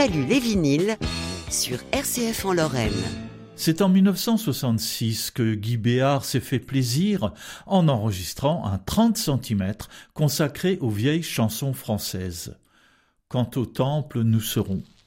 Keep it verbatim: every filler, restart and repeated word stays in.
Salut les vinyles sur R C F en Lorraine. C'est en dix-neuf cent soixante-six que Guy Béard s'est fait plaisir en enregistrant un trente centimètres consacré aux vieilles chansons françaises. Quant au temple, nous serons.